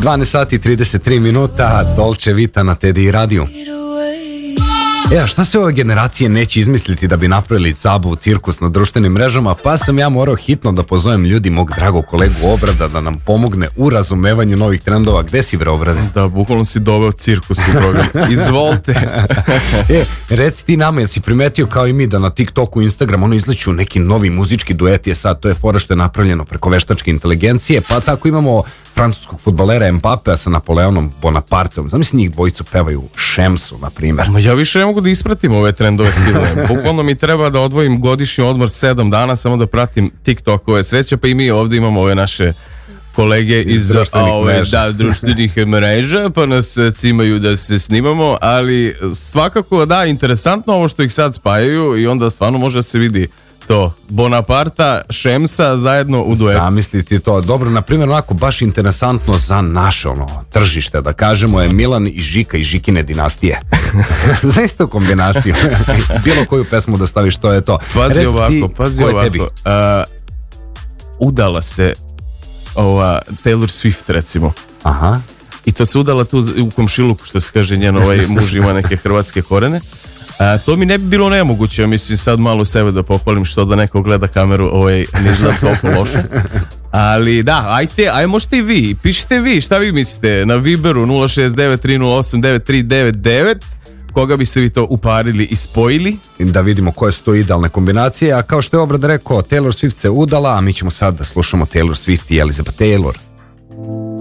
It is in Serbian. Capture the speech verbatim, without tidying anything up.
dvanaest sati i trideset tri minuta, Dolce Vita na Teddy radiju. E, a šta se ove generacije neće izmisliti da bi napravili zabavu, cirkus na društvenim mrežama, pa sam ja morao hitno da pozovem ljudi mog dragog kolegu Obrada da nam pomogne u razumevanju novih trendova. Gde si, bre, Obrade? Da, bukvalno si doveo cirkus u program. Izvolite. E, reci ti nama, jel si primetio kao i mi da na TikToku i Instagramu ono izleću neki novi muzički dueti, je sad, to je fora što je napravljeno preko veštačke inteligencije, pa tako imamo francuskog fudbalera Mbapea sa Napoleonom Bonaparteom. Zamisli njih dvojicu pevaju Šemsu, na primjer. Ma ja više ne mogu da ispratim ove trendove silne. Bukvalno mi treba da odvojim godišnji odmor sedam dana samo da pratim TikTokove. Sreća, pa i mi ovdje imamo ove naše kolege iz, iz društvenih, ove, mreža. Da, društvenih mreža, pa nas cimaju da se snimamo, ali svakako da, interesantno ovo što ih sad spajaju i onda stvarno može da se vidi to, Bonaparta, Šemsa zajedno u duetu. Zamisliti to. Dobro, na primjer, onako baš interesantno za naše ono tržište, da kažemo, je Milan i Žika i Žikine dinastije. Za istu kombinaciju. Bilo koju pesmu da staviš, to je to. Pazi Reci ovako, ti, pazi ovako. Uh, udala se ova Taylor Swift, recimo. Aha. I to se udala tu u komšiluku, što se kaže, njen ovaj muž ima neke hrvatske korene. A, to mi ne bi bilo nemoguće, mislim sad malo sebe da pohvalim što da neko gleda kameru, ovaj, ne izgleda toliko loše. Ali da, ajte, aj možete i vi, pišite vi, šta vi mislite na Viberu nula šest devet tri nula osam devet tri devet devet, koga biste vi to uparili i spojili? Da vidimo koje su to idealne kombinacije, a kao što je Obrad rekao, Taylor Swift se udala, a mi ćemo sad da slušamo Taylor Swift i Elizabeth Taylor.